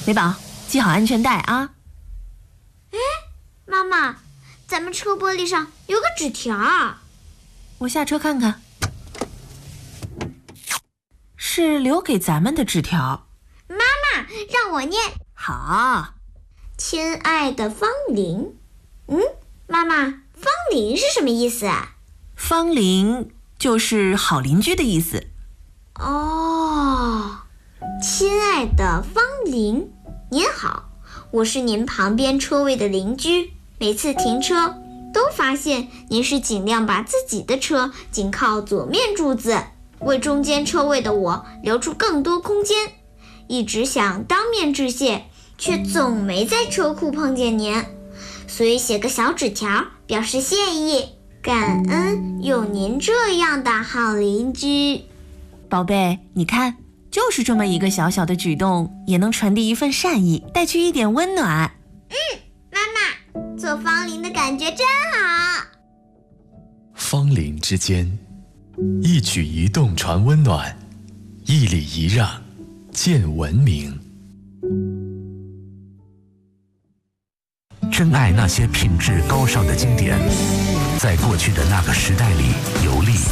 美宝，系好安全带啊。 妈妈，咱们车玻璃上有个纸条。 我下车看看。是留给咱们的纸条。 妈妈，让我念。 好。 亲爱的方玲。妈妈，方玲是什么意思啊？ 方玲就是好邻居的意思。 哦，亲爱的方玲，您好，我是您旁边车位的邻居，每次停车都发现您是尽量把自己的车紧靠左面柱子，为中间车位的我留出更多空间，一直想当面致谢，却总没在车库碰见您，所以写个小纸条表示谢意，感恩有您这样的好邻居。 宝贝，你看，就是这么一个小小的举动，也能传递一份善意，带去一点温暖。 妈妈，做方玲的感觉真好。 方邻之间，一举一动传温暖，一礼一让见文明。 珍爱那些品质高尚的经典，在过去的那个时代里游历。